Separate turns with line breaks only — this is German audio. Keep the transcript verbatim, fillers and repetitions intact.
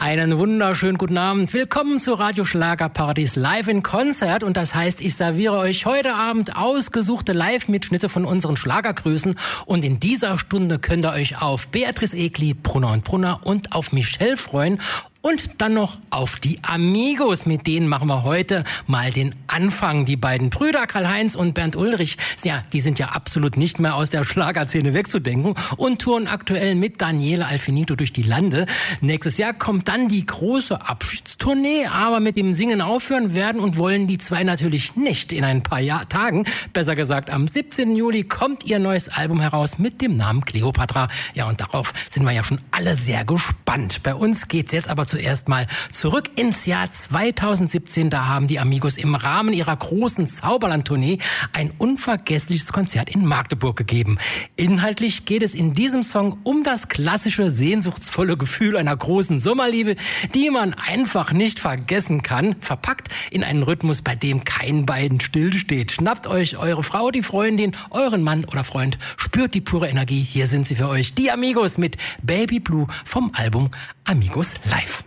Einen wunderschönen guten Abend. Willkommen zu Radio Schlagerpartys live in Konzert. Und das heißt, ich serviere euch heute Abend ausgesuchte Live-Mitschnitte von unseren Schlagergrüßen. Und in dieser Stunde könnt ihr euch auf Beatrice Egli, Brunner und Brunner und auf Michelle freuen. Und dann noch auf die Amigos. Mit denen machen wir heute mal den Anfang. Die beiden Brüder Karl-Heinz und Bernd Ulrich, ja, die sind ja absolut nicht mehr aus der Schlagerszene wegzudenken und touren aktuell mit Daniele Alfinito durch die Lande. Nächstes Jahr kommt dann die große Abschiedstournee, aber mit dem Singen aufhören werden und wollen die zwei natürlich nicht. In ein paar Jahr- Tagen, besser gesagt am siebzehnten Juli, kommt ihr neues Album heraus mit dem Namen Kleopatra. Ja, und darauf sind wir ja schon alle sehr gespannt. Bei uns geht's jetzt aber zu Zuerst mal zurück ins Jahr zweitausendsiebzehn. Da haben die Amigos im Rahmen ihrer großen Zauberland-Tournee ein unvergessliches Konzert in Magdeburg gegeben. Inhaltlich geht es in diesem Song um das klassische, sehnsuchtsvolle Gefühl einer großen Sommerliebe, die man einfach nicht vergessen kann, verpackt in einen Rhythmus, bei dem kein Bein stillsteht. Schnappt euch eure Frau, die Freundin, euren Mann oder Freund, spürt die pure Energie. Hier sind sie für euch, die Amigos mit Baby Blue vom Album Amigos Live.